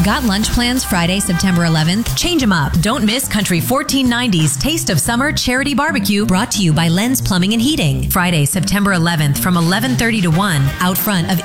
Got lunch plans Friday, September 11th? Change them up. Don't miss Country 1490's Taste of Summer Charity Barbecue, brought to you by Lens Plumbing and Heating. Friday, September 11th from 11:30 to 1, out front of